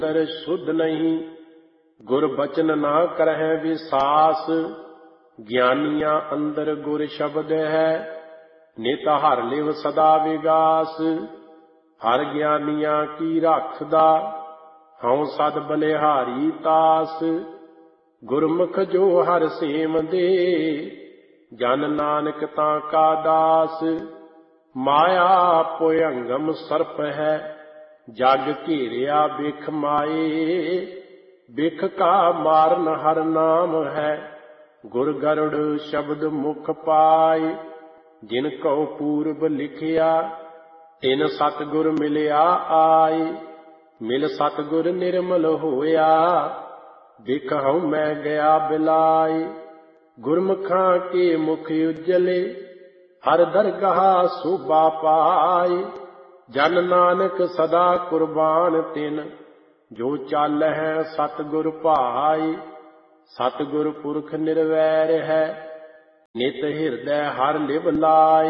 ਅੰਦਰ ਸੁਧ ਨਹੀਂ, ਗੁਰ ਬਚਨ ਨਾ ਕਰਹਿ ਵਿਸਾਸ। ਗਿਆਨੀਆਂ ਅੰਦਰ ਗੁਰ ਸ਼ਬਦ ਹੈ, ਨਿਤ ਹਰ ਲਿਵ ਸਦਾ ਵਿਗਾਸ। ਹਰ ਗਿਆਨੀਆਂ ਕੀ ਰੱਖਦਾ, ਹਉ ਸਦ ਬਲਿਹਾਰੀ ਤਾਸ। ਗੁਰਮੁਖ ਜੋ ਹਰ ਸੇਮ ਦੇ, ਜਨ ਨਾਨਕ ਤਾਂ ਕਾ ਦਾਸ। ਮਾਇਆ ਭੁਯੰਗਮ ਸਰਪ ਹੈ, ਜਗ ਘੇਰਿਆ ਬਿਖ ਮਾਏ। ਬਿਖ ਕਾ ਮਾਰਨ ਹਰ ਨਾਮ ਹੈ, ਗੁਰ ਗਰੁੜ ਸ਼ਬਦ ਮੁਖ ਪਾਏ। ਜਿਨ ਕਉ ਪੂਰਬ ਲਿਖਿਆ, ਤਿਨ ਸਤਿਗੁਰ ਮਿਲਿਆ ਆਏ। ਮਿਲ ਸਤਿਗੁਰ ਨਿਰਮਲ ਹੋਇਆ, ਬਿਖ ਹਉ ਮੈਂ ਗਿਆ ਬਿਲਾਏ। ਗੁਰਮੁਖਾਂ ਕੇ ਮੁਖ ਉਜਲੇ, ਹਰ ਦਰਗਾਹ ਸੋਭਾ ਪਾਏ। ਜਨ ਨਾਨਕ ਸਦਾ ਕੁਰਬਾਨ ਤਿਨ, ਜੋ ਚਾਲਹਿ ਸਤਿਗੁਰ ਭਾਏ। ਸਤਿਗੁਰ ਪੁਰਖ ਨਿਰਵੈਰ ਹੈ, ਨਿਤ ਹਿਰਦੈ ਹਰ ਲਿਵ ਲਾਏ।